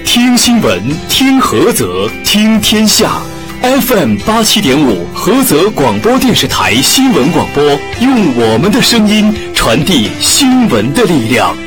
听新闻，听菏泽，听天下。FM 87.5菏泽广播电视台新闻广播，用我们的声音传递新闻的力量。